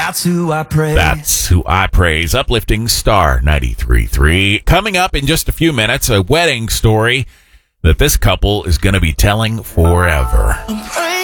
That's who I praise. That's who I praise. Uplifting Star 93.3. Coming up in just a few minutes, a wedding story that this couple is going to be telling forever.